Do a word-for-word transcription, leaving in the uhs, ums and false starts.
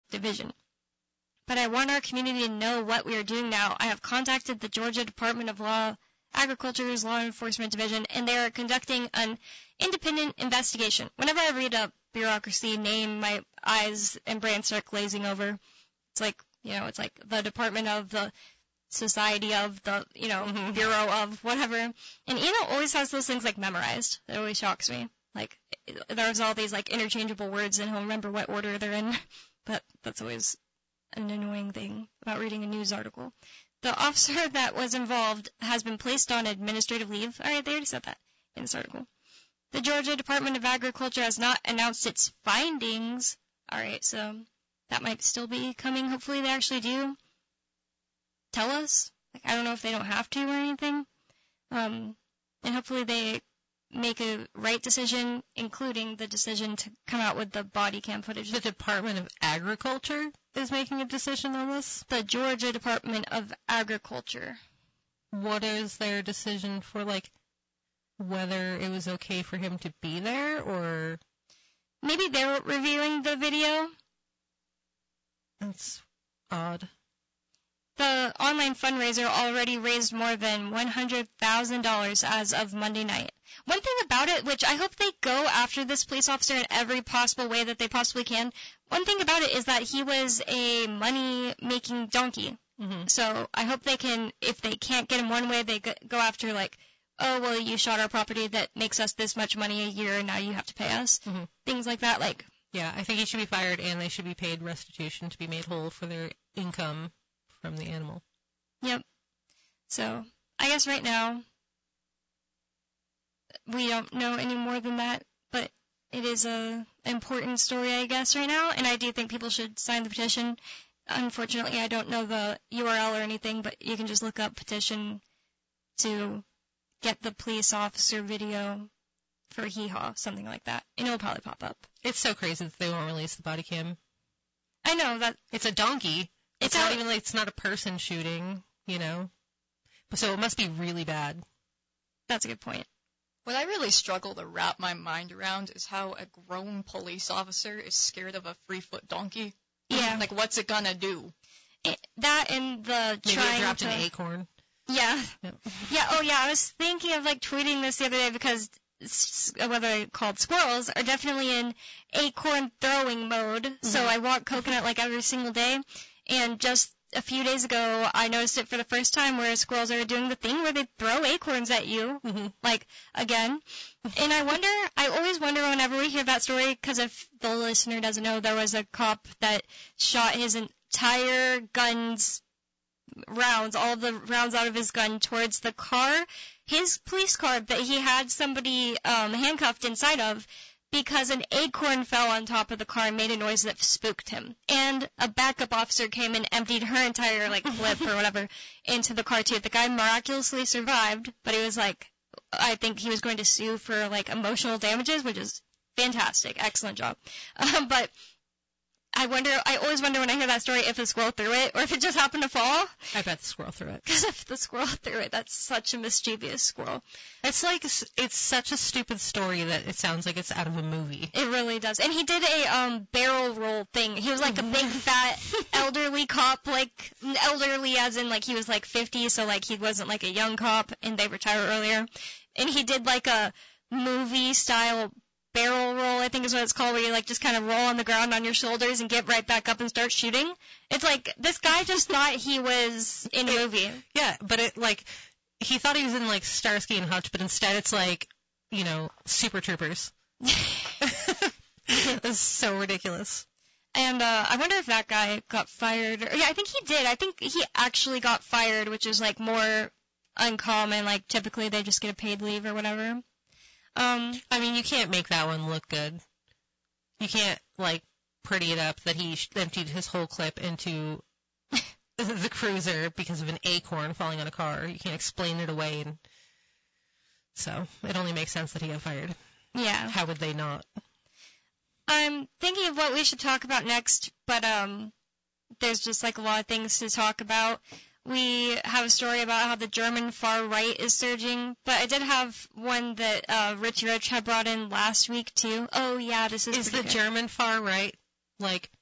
Division. But I want our community to know what we are doing now. I have contacted the Georgia Department of Law, Agriculture's Law Enforcement Division, and they are conducting an independent investigation. Whenever I read a bureaucracy name, my eyes and brain start glazing over. It's like, you know, it's like the Department of the Society of the, you know, mm-hmm. Bureau of whatever. And Ina always has those things, like, memorized. It always shocks me. Like, there's all these, like, interchangeable words, and he'll remember what order they're in. But that's always an annoying thing about reading a news article. The officer that was involved has been placed on administrative leave. All right, they already said that in this article. The Georgia Department of Agriculture has not announced its findings. All right, so that might still be coming. Hopefully they actually do tell us. Like, I don't know if they don't have to or anything. Um, and hopefully they make a right decision, including the decision to come out with the body cam footage. The Department of Agriculture is making a decision on this? The Georgia Department of Agriculture. What is their decision for, like, whether it was okay for him to be there, or? Maybe they're reviewing the video. That's odd. The online fundraiser already raised more than one hundred thousand dollars as of Monday night. One thing about it, which I hope they go after this police officer in every possible way that they possibly can, one thing about it is that he was a money-making donkey. Mm-hmm. So I hope they can, if they can't get him one way, they go after, like, oh, well, you shot our property that makes us this much money a year, and now you have to pay us. Mm-hmm. Things like that, like. Yeah, I think he should be fired, and they should be paid restitution to be made whole for their income from the animal. Yep. So I guess right now we don't know any more than that, but it is a important story, I guess, right now, and I do think people should sign the petition. Unfortunately, I don't know the U R L or anything, but you can just look up petition to get the police officer video for Hee Haw, something like that, and it'll probably pop up. It's so crazy that they won't release the body cam. I know that. It's a donkey. It's, it's not out, even like, it's not a person shooting, you know? So it must be really bad. That's a good point. What I really struggle to wrap my mind around is how a grown police officer is scared of a three-foot donkey. Yeah. Like, what's it gonna do? It, that and the Maybe trying it dropped to... an acorn. Yeah. Yep. Yeah, oh yeah, I was thinking of, like, tweeting this the other day because what they're called squirrels are definitely in acorn throwing mode. Mm-hmm. So I walk Coconut, like, every single day. And just a few days ago, I noticed it for the first time where squirrels are doing the thing where they throw acorns at you, mm-hmm. like, again. And I wonder, I always wonder whenever we hear that story, because if the listener doesn't know, there was a cop that shot his entire gun's rounds, all the rounds out of his gun towards the car, his police car that he had somebody um, handcuffed inside of, because an acorn fell on top of the car and made a noise that spooked him. And a backup officer came and emptied her entire, like, clip or whatever into the car, too. The guy miraculously survived, but he was, like, I think he was going to sue for, like, emotional damages, which is fantastic. Excellent job. Um, but I wonder, I always wonder when I hear that story if the squirrel threw it or if it just happened to fall. I bet the squirrel threw it. Because if the squirrel threw it, that's such a mischievous squirrel. It's like, it's such a stupid story that it sounds like it's out of a movie. It really does. And he did a um barrel roll thing. He was like a big, fat, elderly cop, like, elderly as in, like, he was like fifty, so, like, he wasn't like a young cop, and they retired earlier. And he did like a movie-style barrel roll, I think is what it's called, where you, like, just kind of roll on the ground on your shoulders and get right back up and start shooting. It's like, this guy just thought he was in a movie. Yeah, but it, like, he thought he was in, like, Starsky and Hutch, but instead it's like, you know, Super Troopers. It's so ridiculous. And uh, I wonder if that guy got fired. Or, yeah, I think he did. I think he actually got fired, which is, like, more uncommon. Like, typically they just get a paid leave or whatever. Um, I mean, you can't make that one look good. You can't, like, pretty it up that he emptied his whole clip into the cruiser because of an acorn falling on a car. You can't explain it away. And so it only makes sense that he got fired. Yeah. How would they not? I'm thinking of what we should talk about next, but um, there's just, like, a lot of things to talk about. We have a story about how the German far right is surging, but I did have one that uh, Richie Rich had brought in last week, too. Oh, yeah, this is Is the German far right, like,